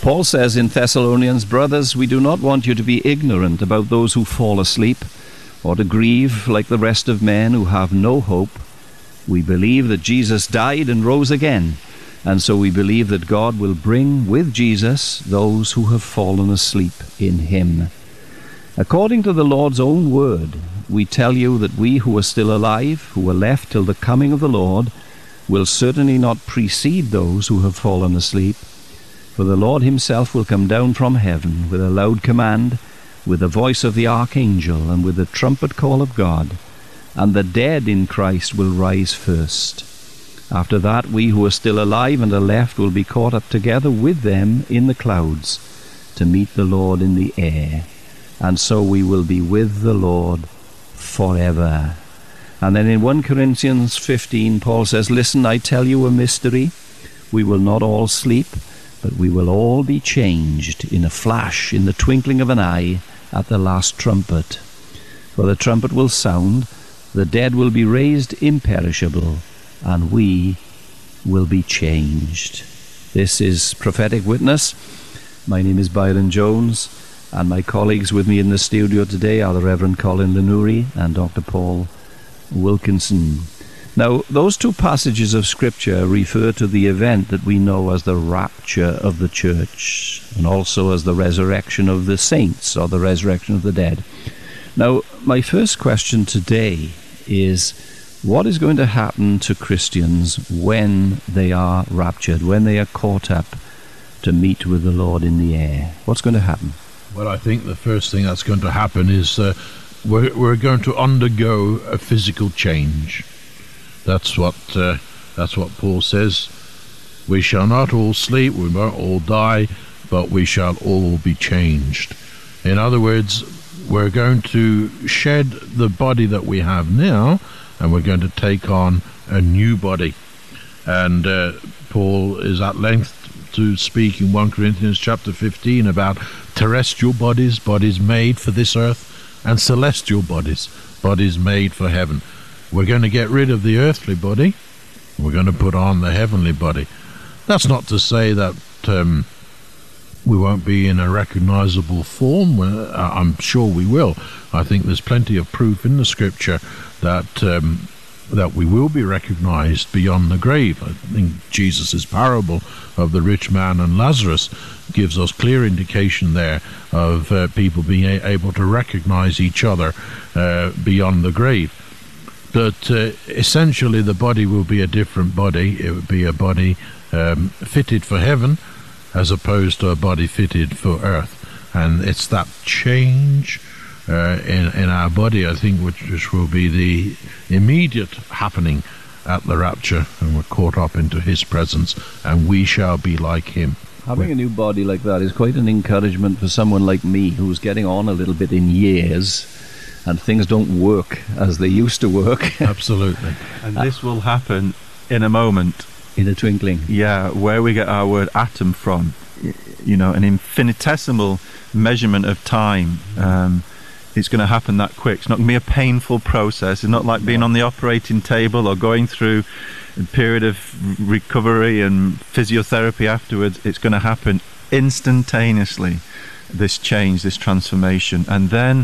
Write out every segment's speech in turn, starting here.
Paul says in Thessalonians, "Brothers, we do not want you to be ignorant about those who fall asleep, or to grieve like the rest of men who have no hope. We believe that Jesus died and rose again, and so we believe that God will bring with Jesus those who have fallen asleep in him. According to the Lord's own word, we tell you that we who are still alive, who are left till the coming of the Lord, will certainly not precede those who have fallen asleep. For the Lord himself will come down from heaven with a loud command, with the voice of the archangel, and with the trumpet call of God, and the dead in Christ will rise first. After that, we who are still alive and are left will be caught up together with them in the clouds to meet the Lord in the air, and so we will be with the Lord forever." And then in 1 Corinthians 15, Paul says, "Listen, I tell you a mystery. We will not all sleep, but we will all be changed in a flash, in the twinkling of an eye, at the last trumpet. For the trumpet will sound, the dead will be raised imperishable, and we will be changed." This is Prophetic Witness. My name is Byron Jones, and my colleagues with me in the studio today are the Reverend Colin Lenuri and Dr. Paul Wilkinson. Now, those two passages of Scripture refer to the event that we know as the rapture of the church, and also as the resurrection of the saints, or the resurrection of the dead. Now, my first question today is, what is going to happen to Christians when they are raptured, when they are caught up to meet with the Lord in the air? What's going to happen? Well, I think the first thing that's going to happen is we're going to undergo a physical change. That's what Paul says. We shall not all sleep, we won't all die, but we shall all be changed. In other words, we're going to shed the body that we have now, and we're going to take on a new body. And Paul is at length to speak in 1 Corinthians chapter 15 about terrestrial bodies, bodies made for this earth, and celestial bodies, bodies made for heaven. We're going to get rid of the earthly body. We're going to put on the heavenly body. That's not to say that we won't be in a recognizable form. I'm sure we will. I think there's plenty of proof in the Scripture that we will be recognized beyond the grave. I think Jesus' parable of the rich man and Lazarus gives us clear indication there of people being able to recognize each other beyond the grave. But essentially the body will be a different body. It would be a body fitted for heaven as opposed to a body fitted for earth. And it's that change in our body, I think, which will be the immediate happening at the rapture, and we're caught up into his presence, and we shall be like him. Having a new body like that is quite an encouragement for someone like me who's getting on a little bit in years, and things don't work as they used to work. Absolutely. And this will happen in a moment. In a twinkling. Yeah, where we get our word atom from, an infinitesimal measurement of time. It's going to happen that quick. It's not going to be a painful process. It's not like being on the operating table or going through a period of recovery and physiotherapy afterwards. It's going to happen instantaneously, this change, this transformation. And then,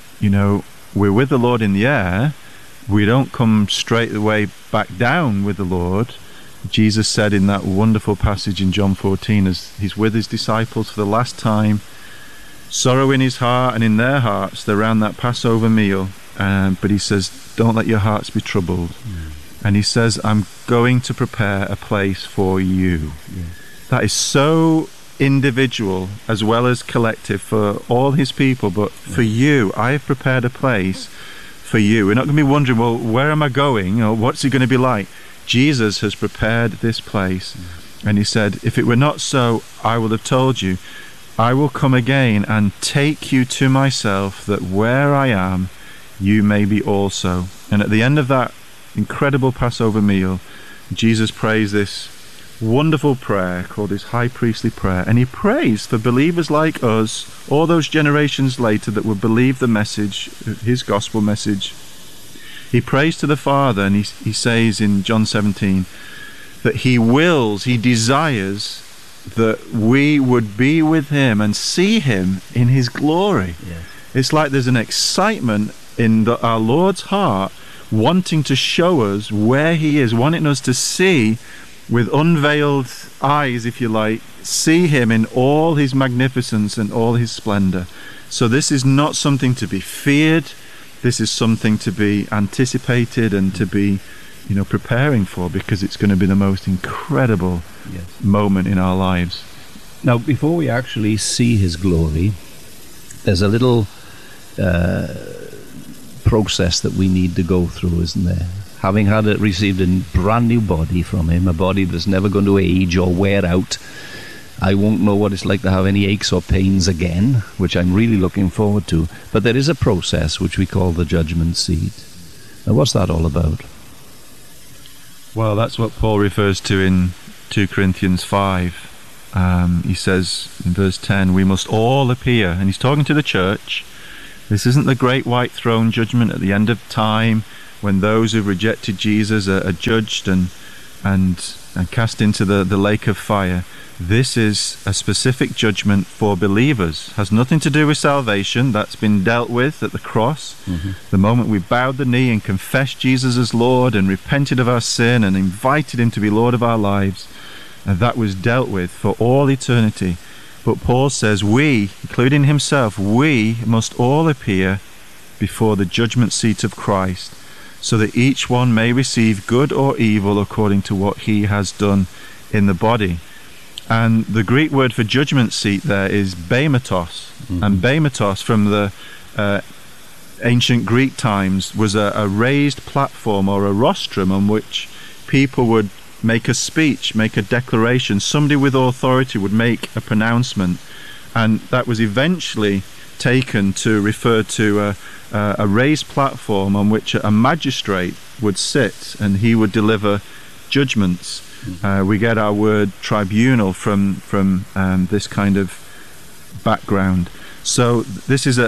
we're with the Lord in the air. We don't come straight away back down with the Lord. Jesus said in that wonderful passage in John 14, as he's with his disciples for the last time, sorrow in his heart and in their hearts, they're around that Passover meal, but he says, don't let your hearts be troubled. And he says, I'm going to prepare a place for you. That is so individual as well as collective for all his people, but for you, I have prepared a place for you. We're not going to be wondering, well, where am I going, or what's it going to be like? Jesus has prepared this place, and he said, if it were not so, I will have told you. I will come again and take you to myself, that where I am, you may be also. And at the end of that incredible Passover meal, Jesus prays this wonderful prayer called his high priestly prayer, and he prays for believers like us, all those generations later that would believe the message, his gospel message. He prays to the Father, and he says in John 17 that he wills, he desires that we would be with him and see him in his glory. Yes. It's like there's an excitement in our Lord's heart, wanting to show us where he is, wanting us to see with unveiled eyes, if you like, see him in all his magnificence and all his splendor. So this is not something to be feared. This is something to be anticipated and to be, preparing for, because it's going to be the most incredible moment in our lives. Now, before we actually see his glory, there's a little process that we need to go through, isn't there? Having received a brand new body from him, a body that's never going to age or wear out, I won't know what it's like to have any aches or pains again, which I'm really looking forward to. But there is a process which we call the judgment seat. Now, what's that all about? Well, that's what Paul refers to in 2 Corinthians 5. He says in verse 10, we must all appear, and he's talking to the church. This isn't the great white throne judgment at the end of time, when those who've rejected Jesus are judged and cast into the lake of fire. This is a specific judgment for believers. Has nothing to do with salvation. That's been dealt with at the cross. Mm-hmm. The moment we bowed the knee and confessed Jesus as Lord and repented of our sin and invited him to be Lord of our lives, that was dealt with for all eternity. But Paul says we, including himself, we must all appear before the judgment seat of Christ, so that each one may receive good or evil according to what he has done in the body. And the Greek word for judgment seat there is beimatos. Mm-hmm. And beimatos from the ancient Greek times was a raised platform or a rostrum on which people would make a speech, make a declaration. Somebody with authority would make a pronouncement, and that was eventually taken to refer to a raised platform on which a magistrate would sit, and he would deliver judgments. We get our word tribunal from this kind of background. So this is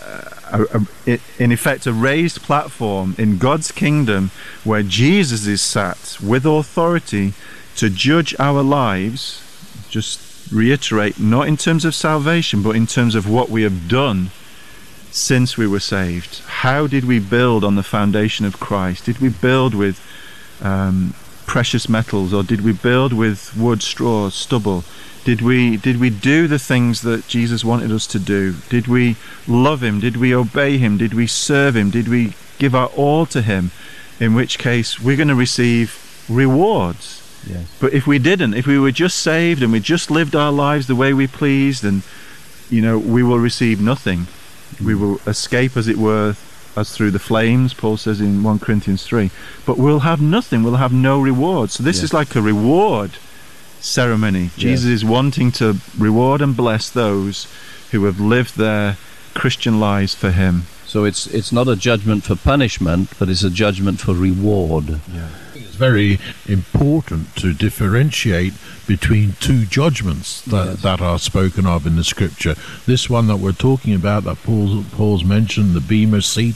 in effect a raised platform in God's kingdom where Jesus is sat with authority to judge our lives. Just reiterate, not in terms of salvation, but in terms of what we have done since we were saved. How did we build on the foundation of Christ? Did we build with precious metals, or did we build with wood, straw, stubble? Did we do the things that Jesus wanted us to do? Did we love him? Did we obey him? Did we serve him? Did we give our all to him? In which case we're going to receive rewards. Yes. But if we didn't, if we were just saved and we just lived our lives the way we pleased, and we will receive nothing. We will escape, as it were, as through the flames, Paul says in 1 Corinthians 3. But we'll have nothing, we'll have no reward. So this is like a reward ceremony. Jesus is wanting to reward and bless those who have lived their Christian lives for him. So it's not a judgment for punishment, but it's a judgment for reward. Yeah. It's very important to differentiate between two judgments that are spoken of in the scripture. This one that we're talking about, that Paul's mentioned, the Bema seat,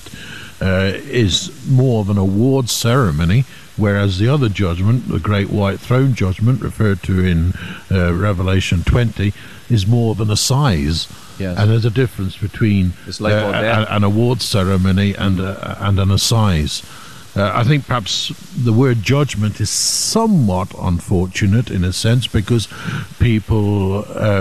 is more of an award ceremony, whereas the other judgment, the great white throne judgment referred to in Revelation 20, is more of an assize. Yes. And there's a difference between an award ceremony and an assize. I think perhaps the word judgment is somewhat unfortunate in a sense, because people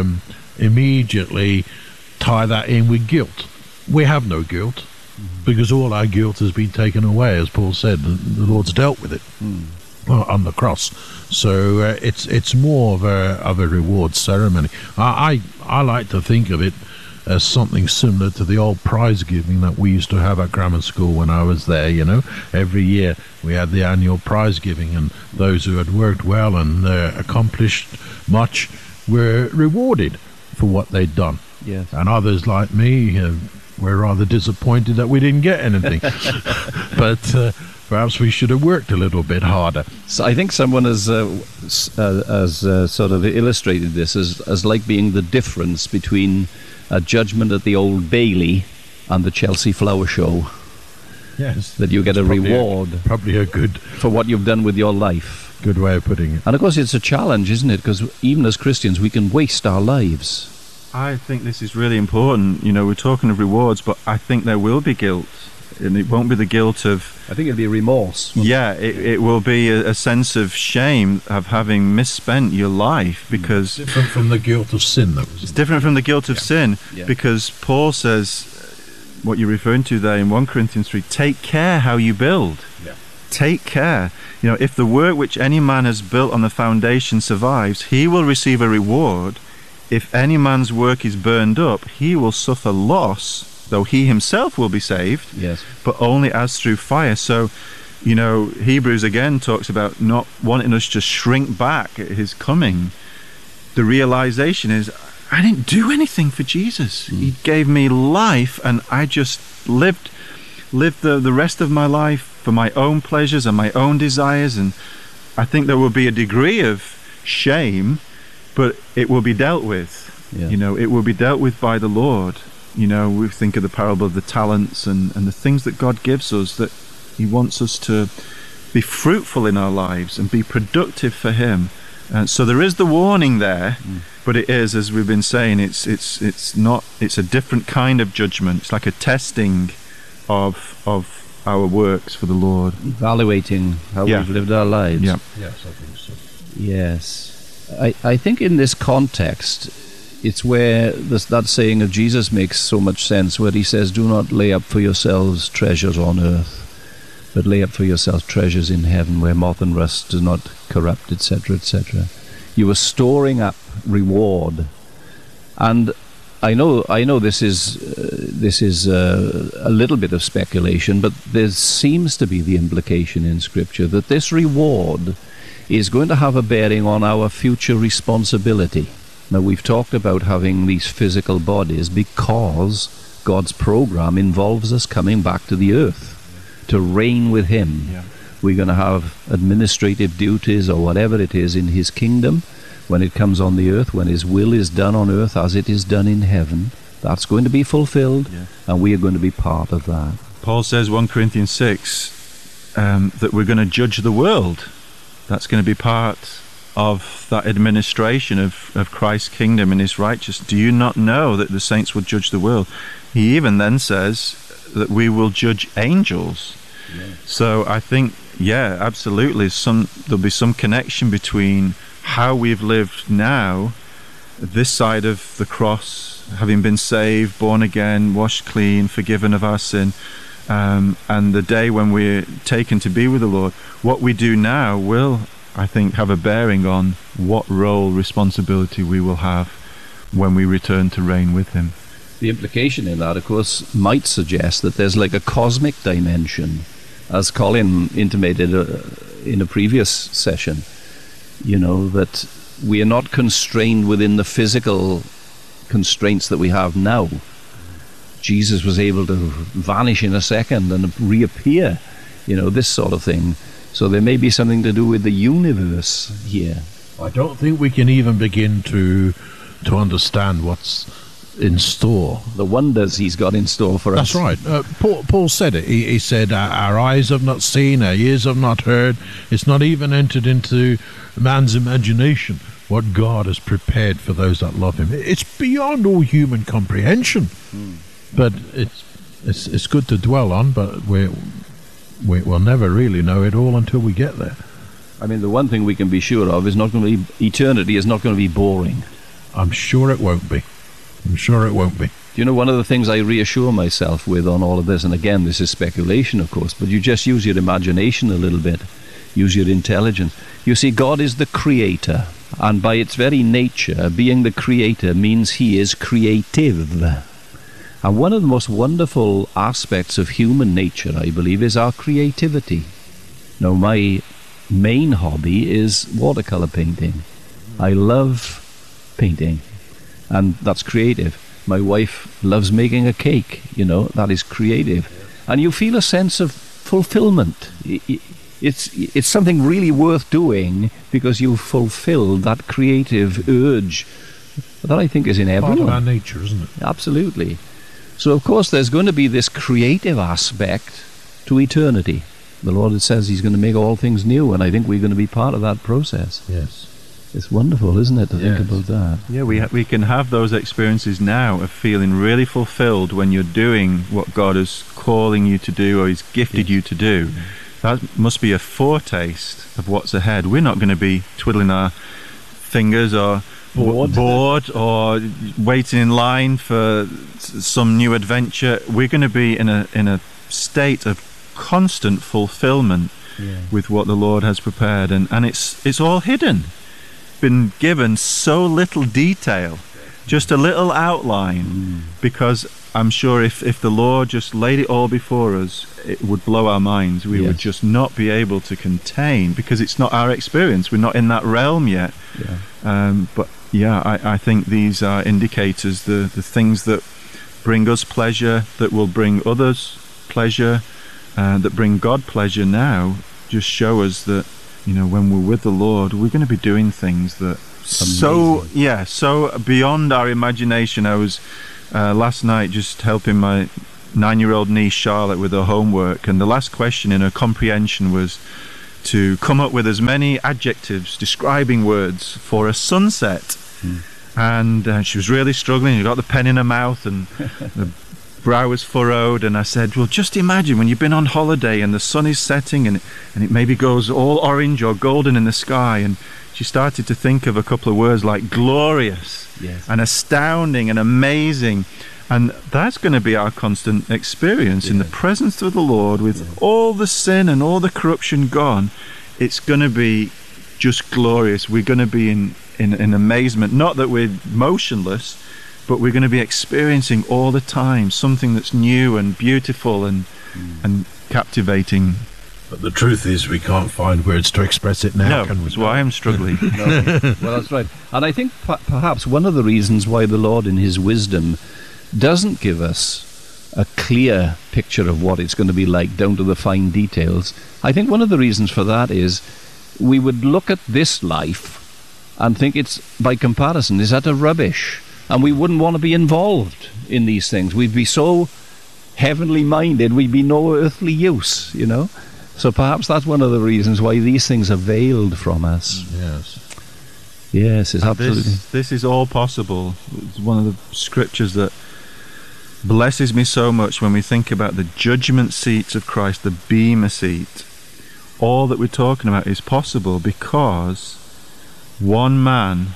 immediately tie that in with guilt. We have no guilt, because all our guilt has been taken away, as Paul said. The Lord's dealt with it on the cross. So it's more of a reward ceremony. I like to think of it as something similar to the old prize giving that we used to have at grammar school when I was there. Every year we had the annual prize giving, and those who had worked well and accomplished much were rewarded for what they'd done. Yes. And others like me were rather disappointed that we didn't get anything. But perhaps we should have worked a little bit harder. So I think someone has sort of illustrated this as like being the difference between a judgment at the Old Bailey and the Chelsea Flower Show. Yes. That you get a reward. Probably a good... for what you've done with your life. Good way of putting it. And of course it's a challenge, isn't it? Because even as Christians we can waste our lives. I think this is really important. You know, we're talking of rewards, but I think there will be guilt. And it won't be the guilt of... I think it'll be remorse. Yeah, it will be a sense of shame of having misspent your life, because... Different from the guilt of sin, though. It's different from the guilt of sin, Yeah. because Paul says, what you're referring to there in 1 Corinthians 3, take care how you build. Yeah. Take care. You know, if the work which any man has built on the foundation survives, he will receive a reward. If any man's work is burned up, he will suffer loss, though he himself will be saved, Yes. but only as through fire. So, you know, Hebrews again talks about not wanting us to shrink back at his coming. The realization is, I didn't do anything for Jesus. He gave me life, and I just lived the rest of my life for my own pleasures and my own desires. And I think there will be a degree of shame, but it will be dealt with. Yeah. You know, it will be dealt with by the Lord. You know, we think of the parable of the talents and the things that God gives us, that he wants us to be fruitful in our lives and be productive for him. So there is the warning there, but it is, as we've been saying, it's a different kind of judgment. It's like a testing of our works for the Lord. Evaluating how Yeah. we've lived our lives. Yeah. Yes, I think so. Yes. I think in this context, it's where that saying of Jesus makes so much sense, where he says, do not lay up for yourselves treasures on earth, but lay up for yourselves treasures in heaven, where moth and rust do not corrupt, etc., etc. You are storing up reward. And I know this is a little bit of speculation, but there seems to be the implication in Scripture that this reward is going to have a bearing on our future responsibility. Now, we've talked about having these physical bodies because God's program involves us coming back to the earth to reign with him. Yeah. We're going to have administrative duties or whatever it is in his kingdom when it comes on the earth, when his will is done on earth as it is done in heaven. That's going to be fulfilled, and we are going to be part of that. Paul says, 1 Corinthians 6, that we're going to judge the world. That's going to be part of that administration of Christ's kingdom and his righteousness. Do you not know that the saints will judge the world? He even then says that we will judge angels. Yeah. So I think, yeah, absolutely, there'll be some connection between how we've lived now, this side of the cross, having been saved, born again, washed clean, forgiven of our sin, and the day when we're taken to be with the Lord. What we do now will, I think, have a bearing on what role, responsibility we will have when we return to reign with him. The implication in that, of course, might suggest that there's like a cosmic dimension, as Colin intimated in a previous session, you know, that we are not constrained within the physical constraints that we have now. Jesus was able to vanish in a second and reappear, you know, this sort of thing. So there may be something to do with the universe here. I don't think we can even begin to understand what's in store. The wonders he's got in store for us. That's right. Paul said it. He said, our eyes have not seen, our ears have not heard. It's not even entered into man's imagination what God has prepared for those that love him. It's beyond all human comprehension. But it's good to dwell on, but we'll never really know it all until we get there. I mean, the one thing we can be sure of is eternity is not going to be boring. I'm sure it won't be. Do you know, one of the things I reassure myself with on all of this, and again, this is speculation, of course, but you just use your imagination a little bit, use your intelligence. You see, God is the creator, and by its very nature, being the creator means he is creative. And one of the most wonderful aspects of human nature, I believe, is our creativity. Now, my main hobby is watercolor painting. I love painting, and that's creative. My wife loves making a cake, you know, that is creative. And you feel a sense of fulfillment. It's something really worth doing because you've fulfilled that creative urge that I think is in everyone. Part of our nature, isn't it? Absolutely. So, of course, there's going to be this creative aspect to eternity. The Lord says he's going to make all things new, and I think we're going to be part of that process. Yes. It's wonderful, isn't it, to think Yes. about that? Yeah, we can have those experiences now of feeling really fulfilled when you're doing what God is calling you to do or he's gifted you to do. That must be a foretaste of what's ahead. We're not going to be twiddling our fingers or bored or waiting in line for some new adventure. We're going to be in a state of constant fulfillment with what the Lord has prepared, and it's all hidden. Been given so little detail, just a little outline, because I'm sure if the Lord just laid it all before us, it would blow our minds. We would just not be able to contain, because it's not our experience. We're not in that realm yet. But I think these are indicators, the things that bring us pleasure, that will bring others pleasure, that bring God pleasure now, just show us that, when we're with the Lord, we're going to be doing things that so beyond our imagination. I was last night just helping my 9-year-old niece Charlotte with her homework, and the last question in her comprehension was to come up with as many adjectives, describing words for a sunset. And she was really struggling. She got the pen in her mouth and the brow was furrowed, and I said, well, just imagine when you've been on holiday and the sun is setting and it maybe goes all orange or golden in the sky. And she started to think of a couple of words like glorious and astounding and amazing. And that's going to be our constant experience in the presence of the Lord, with all the sin and all the corruption gone. It's going to be just glorious. We're going to be in amazement. Not that we're motionless, but we're going to be experiencing all the time something that's new and beautiful and captivating. But the truth is, we can't find words to express it now, can we? That's why I'm struggling. Well, that's right. And I think perhaps one of the reasons why the Lord in his wisdom doesn't give us a clear picture of what it's going to be like down to the fine details, I think one of the reasons for that is we would look at this life and think it's, by comparison, is utter rubbish. And we wouldn't want to be involved in these things. We'd be so heavenly minded, we'd be no earthly use, So perhaps that's one of the reasons why these things are veiled from us. Yes, it's absolutely. This is all possible. It's one of the scriptures that blesses me so much when we think about the judgment seats of Christ, the bema seat. All that we're talking about is possible because one man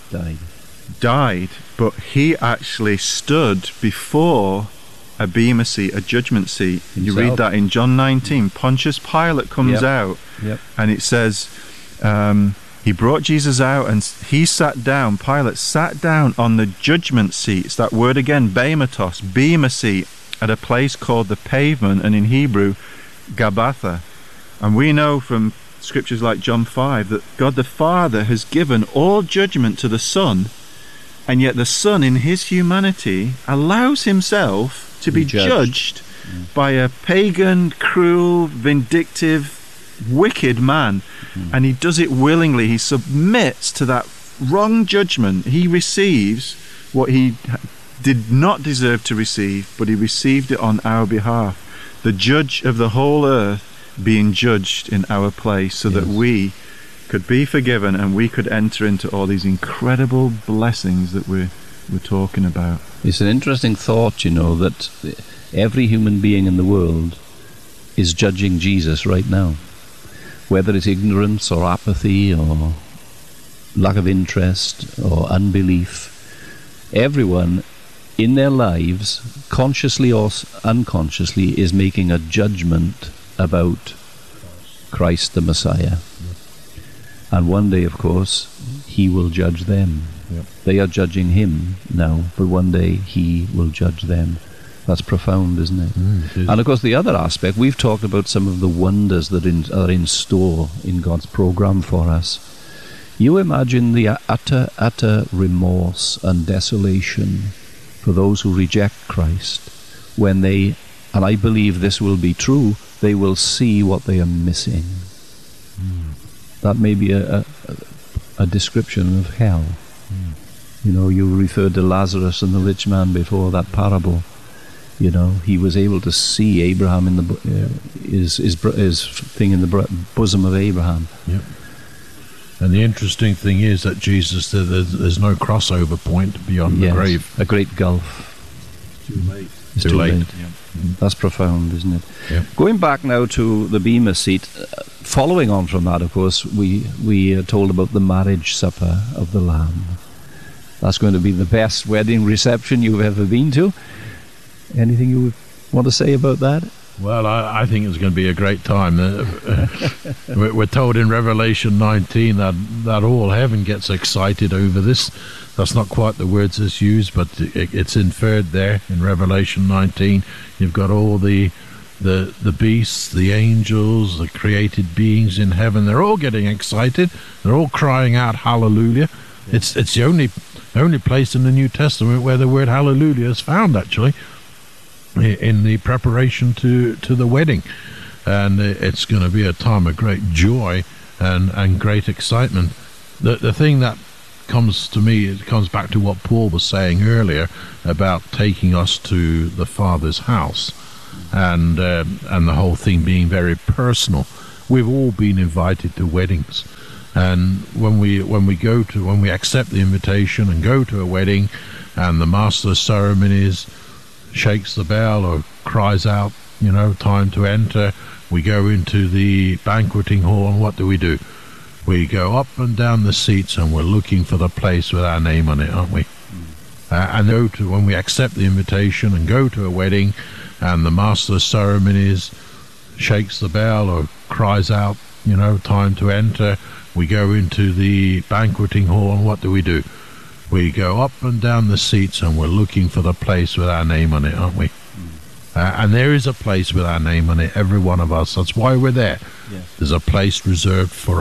died, but he actually stood before a bema seat, a judgment seat. Himself. You read that in John 19. Pontius Pilate comes out, and it says he brought Jesus out, and he sat down. Pilate sat down on the judgment seat. It's that word again, bematos, bema seat, at a place called the Pavement, and in Hebrew, Gabbatha. And we know from scriptures like John 5 that God the Father has given all judgment to the Son, and yet the Son in his humanity allows himself to be judged by a pagan, cruel, vindictive, wicked man. And he does it willingly. He submits to that wrong judgment. He receives what he did not deserve to receive, but he received it on our behalf. The judge of the whole earth being judged in our place, so that we could be forgiven and we could enter into all these incredible blessings that we're talking about. It's an interesting thought, that every human being in the world is judging Jesus right now. Whether it's ignorance or apathy or lack of interest or unbelief, everyone in their lives, consciously or unconsciously, is making a judgment about Christ the Messiah. And one day, of course, he will judge them. They are judging him now, but one day he will judge them. That's profound, isn't it? It is. And of course, the other aspect, we've talked about some of the wonders that are in store in God's program for us. You imagine the utter remorse and desolation for those who reject Christ when they, and I believe this will be true, they will see what they are missing. That may be a description of hell. You referred to Lazarus and the rich man before, that parable. You know, he was able to see Abraham in the his thing in the bosom of Abraham. Yep. And the interesting thing is that Jesus said there's no crossover point beyond the grave. A great gulf. Too late. It's too late. Yeah. That's profound, isn't it? Yeah. Going back now to the Bema seat, following on from that, of course, we are told about the marriage supper of the Lamb. That's going to be the best wedding reception you've ever been to. Anything you would want to say about that? Well, I think it's going to be a great time. We're told in Revelation 19 that all heaven gets excited over this. That's not quite the words that's used, but it's inferred there in Revelation 19. You've got all the beasts, the angels, the created beings in heaven. They're all getting excited. They're all crying out hallelujah. Yeah. It's the only place in the New Testament where the word hallelujah is found, actually, in the preparation to the wedding. And it's going to be a time of great joy and great excitement. The thing that comes to me, it comes back to what Paul was saying earlier about taking us to the Father's house, and the whole thing being very personal. We've all been invited to weddings, and when we accept the invitation and go to a wedding, and the master of ceremonies shakes the bell or cries out, time to enter, we go into the banqueting hall, and what do? We go up and down the seats, and we're looking for the place with our name on it, aren't we? And when we accept the invitation and go to a wedding, and the master of ceremonies shakes the bell or cries out, time to enter, we go into the banqueting hall, and what do? We go up and down the seats, and we're looking for the place with our name on it, aren't we? And there is a place with our name on it, every one of us. That's why we're there. Yes. There's a place reserved for